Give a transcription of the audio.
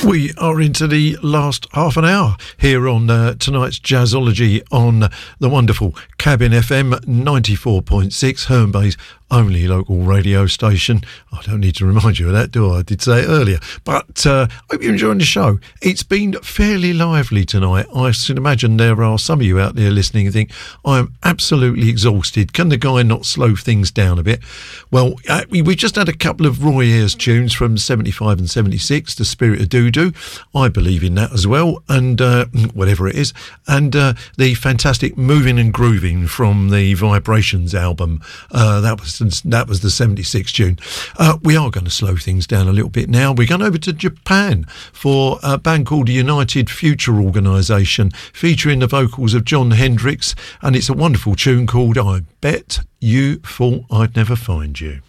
We are into the last half an hour here on tonight's Jazzology on the wonderful Cabin FM 94.6, Herne Bay's only local radio station. I don't need to remind you of that, do I? I did say it earlier. But I hope you're enjoying the show. It's been fairly lively tonight. I should imagine there are some of you out there listening and think, I am absolutely exhausted. Can the guy not slow things down a bit? Well, we just had a couple of Roy Ayers tunes from 75 and 76, The Spirit of Doo-Doo. I believe in that as well, and whatever it is. And the fantastic Moving and Grooving from the Vibrations album. That was the 76 tune. We are going to slow things down a little bit now. We're going over to Japan for a band called the United Future Organisation, featuring the vocals of Jon Hendricks, and it's a wonderful tune called I Bet You Thought I'd Never Find You.